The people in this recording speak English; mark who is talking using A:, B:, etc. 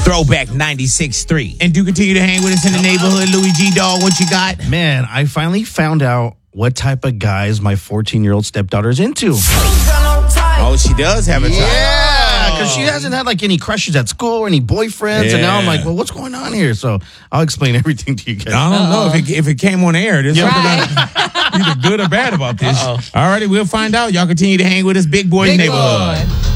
A: Throwback 96.3. And do continue to hang with us in the neighborhood. Louis G. Dog, what you got?
B: Man, I finally found out what type of guys my 14-year-old stepdaughter is into.
A: Oh, she does have a type.
B: Yeah, because she hasn't had like any crushes at school or any boyfriends. And now I'm like, well, what's going on here? So I'll explain everything to you guys.
A: I don't know if it came on air. There's something either good or bad about this. All righty, we'll find out. Y'all continue to hang with us. Big Boys Neighborhood.